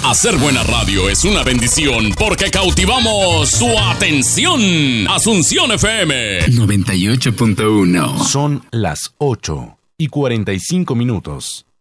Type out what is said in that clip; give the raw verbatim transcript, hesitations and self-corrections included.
Hacer buena radio es una bendición porque cautivamos su atención. Asunción F M noventa y ocho punto uno. Son las ocho y cuarenta y cinco minutos.